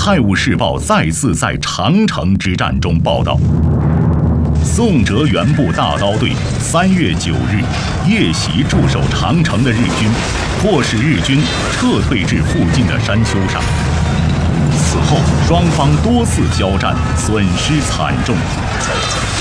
泰晤士报》再次在长城之战中报道，宋哲元部大刀队3月9日夜袭驻守长城的日军，迫使日军撤退至附近的山丘上。此后，双方多次交战，损失惨重。